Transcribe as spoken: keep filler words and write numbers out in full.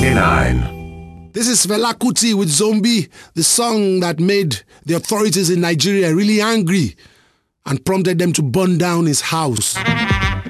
ninety-nine. This is Fela Kuti with Zombie, the song that made the authorities in Nigeria really angry and prompted them to burn down his house.